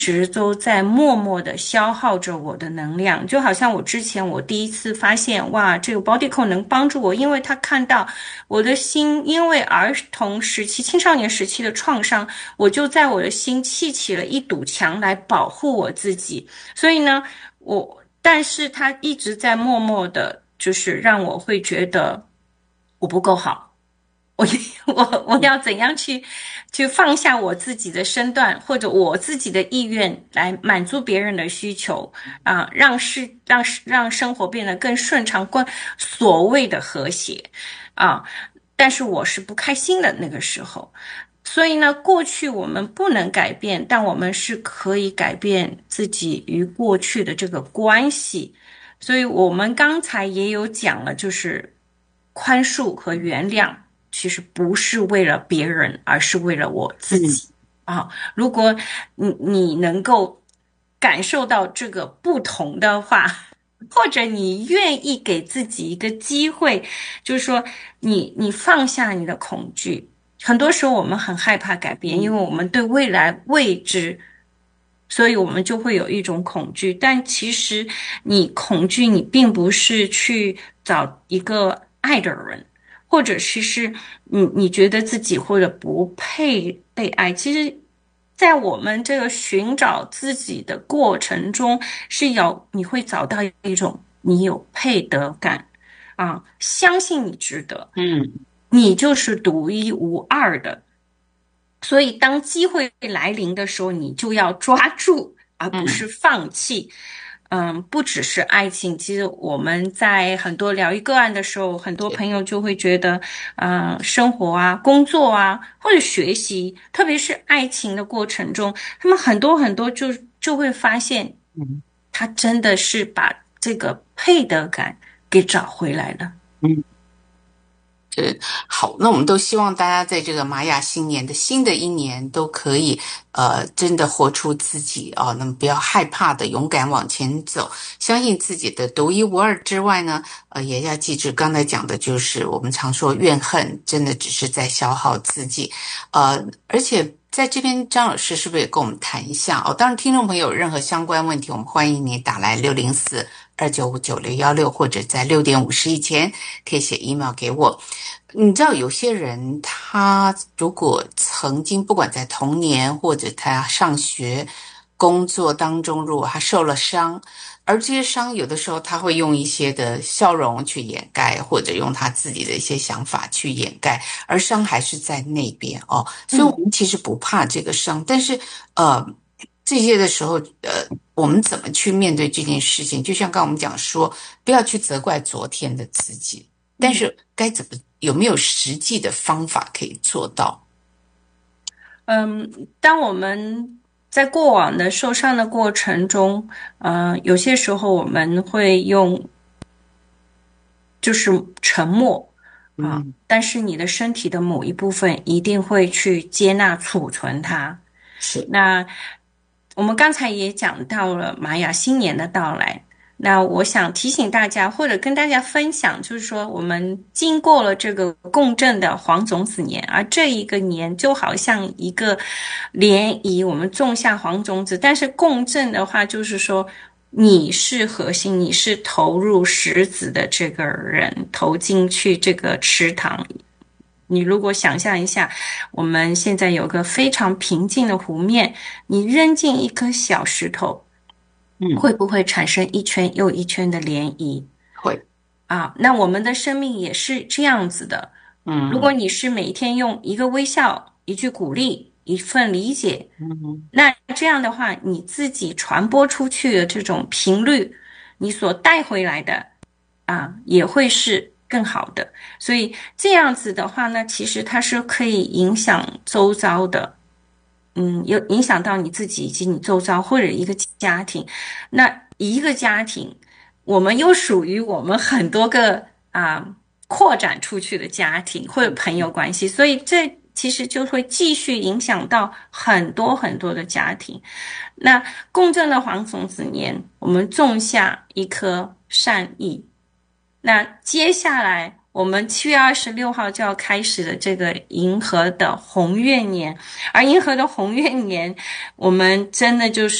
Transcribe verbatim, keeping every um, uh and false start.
直都在默默的消耗着我的能量。就好像我之前我第一次发现，哇，这个 body code 能帮助我，因为他看到我的心因为儿童时期、青少年时期的创伤，我就在我的心砌起了一堵墙来保护我自己。所以呢，我但是他一直在默默的，就是让我会觉得我不够好。我我我要怎样去去放下我自己的身段或者我自己的意愿来满足别人的需求啊，让事让让生活变得更顺畅，更所谓的和谐啊，但是我是不开心的那个时候。所以呢，过去我们不能改变，但我们是可以改变自己与过去的这个关系。所以我们刚才也有讲了，就是宽恕和原谅其实不是为了别人，而是为了我自己啊。如果你你能够感受到这个不同的话，或者你愿意给自己一个机会，就是说你你放下你的恐惧。很多时候我们很害怕改变，因为我们对未来未知，所以我们就会有一种恐惧。但其实你恐惧，你并不是去找一个爱的人，或者其实你你觉得自己或者不配被爱。其实在我们这个寻找自己的过程中，是有你会找到一种你有配得感啊，相信你值得， 嗯你就是独一无二的。所以当机会来临的时候，你就要抓住，而不是嗯。 放弃。嗯，不只是爱情，其实我们在很多疗愈个案的时候，很多朋友就会觉得，嗯、呃，生活啊、工作啊，或者学习，特别是爱情的过程中，他们很多很多就就会发现， 嗯他真的是把这个配得感给找回来了。 嗯。是，好，那我们都希望大家在这个玛雅新年的新的一年都可以，呃，真的活出自己哦。那么不要害怕的，勇敢往前走，相信自己的独一无二之外呢，呃，也要记住刚才讲的，就是我们常说怨恨真的只是在消耗自己，呃，而且在这边张老师是不是也跟我们谈一下哦？当然，听众朋友有任何相关问题，我们欢迎你打来六零四二九五九六幺六，或者在六点五十以前可以写 email 给我。你知道有些人他如果曾经不管在童年或者他上学工作当中，如果他受了伤，而这些伤有的时候他会用一些的笑容去掩盖，或者用他自己的一些想法去掩盖，而伤还是在那边哦。所以我嗯。 们其实不怕这个伤，但是呃这些的时候呃我们怎么去面对这件事情，就像刚刚我们讲说，不要去责怪昨天的自己，但嗯。 是该怎么有没有实际的方法可以做到？ 嗯，当我们在过往的受伤的过程中，呃，有些时候我们会用就是沉默啊， 嗯， 但是你的身体的某一部分一定会去接纳、储存它。 是， 那我们刚才也讲到了玛雅新年的到来，那我想提醒大家，或者跟大家分享，就是说我们经过了这个共振的黄种子年，而这一个年就好像一个涟漪，我们种下黄种子，但是共振的话，就是说。你是核心，你是投入石子的这个人，投进去这个池塘。你如果想象一下，我们现在有个非常平静的湖面，你扔进一颗小石头， 嗯， 会不会产生一圈又一圈的涟漪会， 啊？那我们的生命也是这样子的。如果嗯你是每天用一个微笑、一句鼓励、一份理解， 嗯那这样的话，你自己传播出去的这种频率，你所带回来的啊，也会是更好的。所以这样子的话呢，其实它是可以影响周遭的，嗯，有影响到你自己以及你周遭或者一个家庭。那一个家庭，我们又属于我们很多个啊扩展出去的家庭或者朋友关系，所以这其实就会继续影响到很多很多的家庭。那共振的黄种子年，我们种下一颗善意，那接下来我们七月二十六号就要开始的这个银河的红月年，而银河的红月年，我们真的就是